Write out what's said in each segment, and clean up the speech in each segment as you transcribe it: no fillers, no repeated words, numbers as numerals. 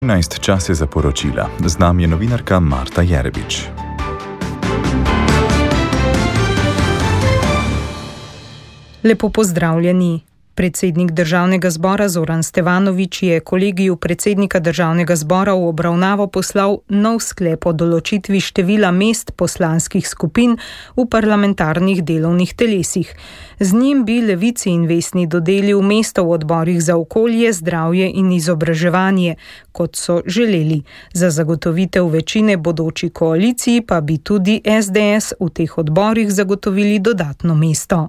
13 čas je za poročila. Z nami je novinarka Marta Jerebič. Lepo pozdravljeni. Predsednik Državnega zbora Zoran Stevanović je kolegiju predsednika Državnega zbora v obravnavo poslal nov sklep o določitvi števila mest poslanskih skupin v parlamentarnih delovnih telesih. Z njim bi Levici in Vesni dodelil mesto v odborih za okolje, zdravje in izobraževanje, kot so želeli. Za zagotovitev večine bodoči koaliciji pa bi tudi SDS v teh odborih zagotovili dodatno mesto.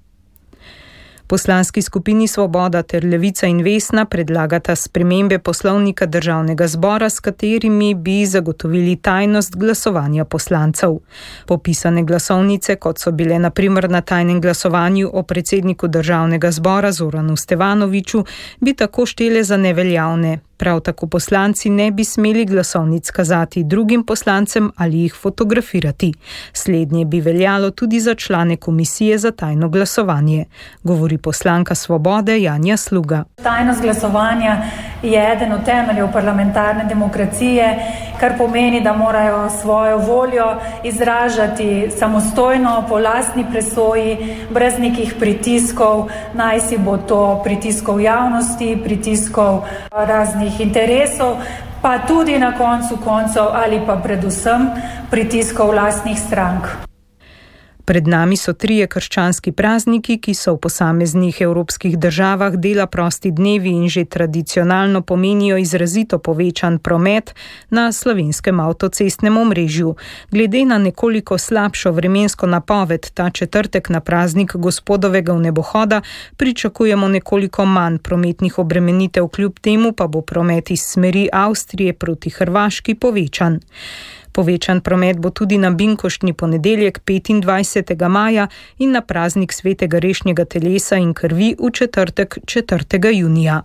Poslanski skupini Svoboda ter Levica in Vesna predlagata spremembe poslovnika Državnega zbora, s katerimi bi zagotovili tajnost glasovanja poslancev. Popisane glasovnice, kot so bile na primer na tajnem glasovanju o predsedniku Državnega zbora Zoranu Stevanoviću, bi tako štele za neveljavne. Prav tako poslanci ne bi smeli glasovnic kazati drugim poslancem ali jih fotografirati. Slednje bi veljalo tudi za člane komisije za tajno glasovanje, govori poslanka Svobode Janja Sluga. Tajnost glasovanja je eden od temeljev parlamentarne demokracije, kar pomeni, da morajo svojo voljo izražati samostojno, po lastni presoji, brez nekih pritiskov, naj si bo to pritiskov javnosti, pritiskov raznih interesov, pa tudi na koncu koncev ali pa predvsem pritiskov lastnih strank. Pred nami so 3 krščanski prazniki, ki so v posameznih evropskih državah dela prosti dnevi in že tradicionalno pomenijo izrazito povečan promet na slovenskem avtocestnem omrežju. Glede na nekoliko slabšo vremensko napoved ta četrtek na praznik gospodovega vnebohoda pričakujemo nekoliko manj prometnih obremenitev, kljub temu pa bo promet iz smeri Avstrije proti Hrvaški povečan. Povečan promet bo tudi na binkoštni ponedeljek 25. maja in na praznik svetega rešnjega telesa in krvi v četrtek 4. junija.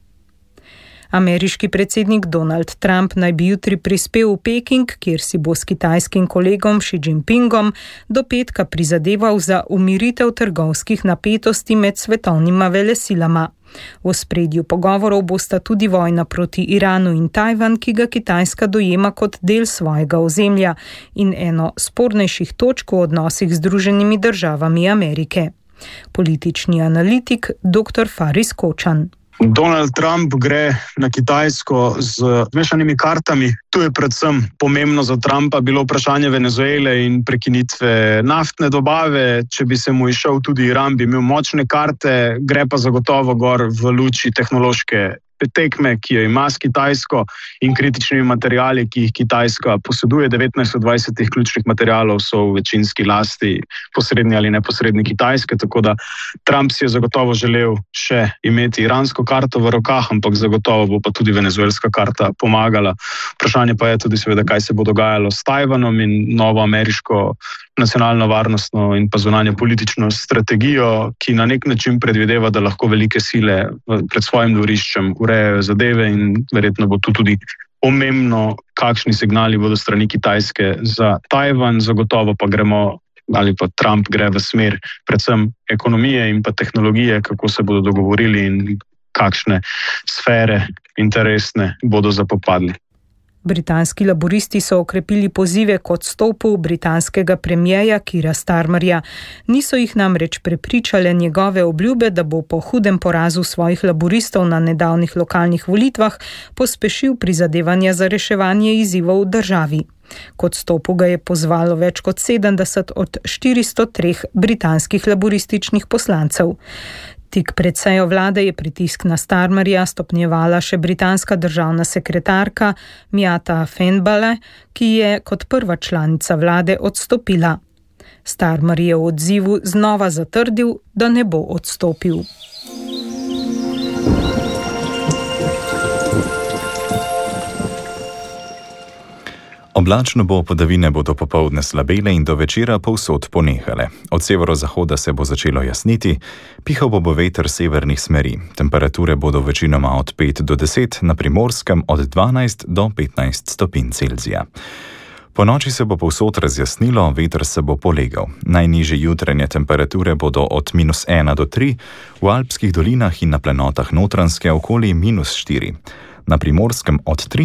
Ameriški predsednik Donald Trump naj bi jutri prispel v Peking, kjer si bo s kitajskim kolegom Xi Jinpingom do petka prizadeval za umiritev trgovskih napetosti med svetovnima velesilama. V ospredju pogovorov bosta tudi vojna proti Iranu in Tajvan, ki ga Kitajska dojema kot del svojega ozemlja in eno spornejših točk v odnosih z Združenimi državami Amerike. Politični analitik dr. Faris Kočan. Donald Trump gre na Kitajsko z mešanimi kartami. Tu je predvsem pomembno za Trumpa bilo vprašanje Venezuele in prekinitve naftne dobave. Če bi se mu izšel tudi Iran, bi imel močne karte, gre pa zagotovo gor v luči tehnološke tekme, ki jo ima s Kitajsko in kritičnimi materiali, ki jih Kitajska poseduje. 19 od 20 ključnih materialov so v večinski lasti posredni ali neposredni Kitajske, tako da Trump si je zagotovo želel še imeti iransko karto v rokah, ampak zagotovo bo pa tudi venezuelska karta pomagala. Vprašanje pa je tudi seveda, kaj se bo dogajalo s Tajvanom in novo ameriško nacionalno varnostno in pa zunanje politično strategijo, ki na nek način predvideva, da lahko velike sile pred svojim dvoriščem urejajo zadeve in verjetno bo tu tudi pomembno, kakšni signali bodo strani Kitajske za Tajvan. Zagotovo pa gremo ali pa Trump gre v smer predvsem ekonomije in pa tehnologije, kako se bodo dogovorili in kakšne sfere interesne bodo zapopadli. Britanski laburisti so okrepili pozive k odstopu britanskega premierja Keira Starmerja. Niso jih namreč prepričale njegove obljube, da bo po hudem porazu svojih laburistov na nedavnih lokalnih volitvah pospešil prizadevanja za reševanje izzivov v državi. K odstopu ga je pozvalo več kot 70 od 403 britanskih laburističnih poslancev. Tik pred sejo vlade je pritisk na Starmerja stopnjevala še britanska državna sekretarka Miata Fenbale, ki je kot prva članica vlade odstopila. Starmer je v odzivu znova zatrdil, da ne bo odstopil. Oblačno bo, padavine bodo popoldne slabele in do večera povsod ponehale. Od severozahoda se bo začelo jasniti, pihal bo veter severnih smeri. Temperature bodo večinoma od 5 do 10, na Primorskem od 12 do 15 stopinj Celzija. Po noči se bo povsod razjasnilo, veter se bo polegal. Najnižje jutranje temperature bodo od -1 do 3, v alpskih dolinah in na planotah Notranjske okoli -4. Na Primorskem od 3